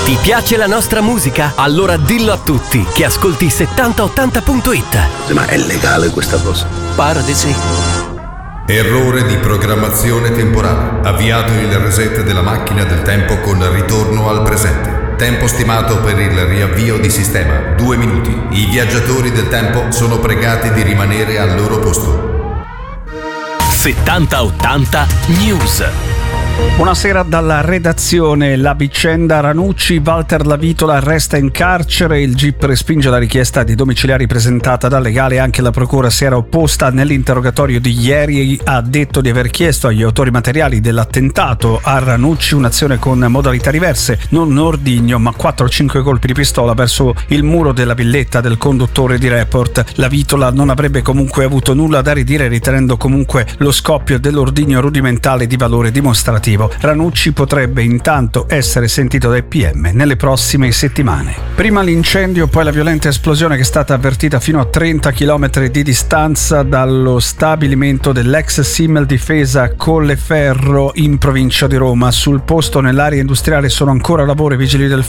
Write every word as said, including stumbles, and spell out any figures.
Ti piace la nostra musica? Allora dillo a tutti che ascolti settanta ottanta punto it. Ma è legale questa cosa? Pare di sì. Errore di programmazione temporale. Avviato il reset della macchina del tempo con ritorno al presente. Tempo stimato per il riavvio di sistema, due minuti. I viaggiatori del tempo sono pregati di rimanere al loro posto. settanta ottanta News. Buonasera dalla redazione. La vicenda Ranucci, Walter Lavitola resta in carcere, il G I P respinge la richiesta di domiciliari presentata dal legale, anche la procura si era opposta. Nell'interrogatorio di ieri ha detto di aver chiesto agli autori materiali dell'attentato a Ranucci un'azione con modalità diverse, non un ordigno ma quattro o cinque colpi di pistola verso il muro della villetta del conduttore di Report. Lavitola non avrebbe comunque avuto nulla da ridire, ritenendo comunque lo scoppio dell'ordigno rudimentale di valore dimostrativo. Ranucci potrebbe intanto essere sentito dai P M nelle prossime settimane. Prima l'incendio, poi la violenta esplosione che è stata avvertita fino a trenta chilometri di distanza dallo stabilimento dell'ex Simmel Difesa Colleferro in provincia di Roma. Sul posto, nell'area industriale, sono ancora a lavoro i vigili del